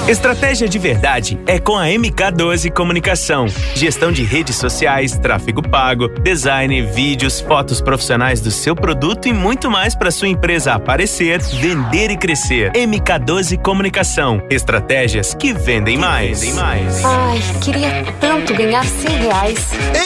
Estratégia de verdade é com a MK12 Comunicação. Gestão de redes sociais, tráfego pago, design, vídeos, fotos profissionais do seu produto e muito mais para sua empresa aparecer, vender e crescer. MK12 Comunicação. Estratégias que vendem mais. Ai, queria tanto ganhar R$100.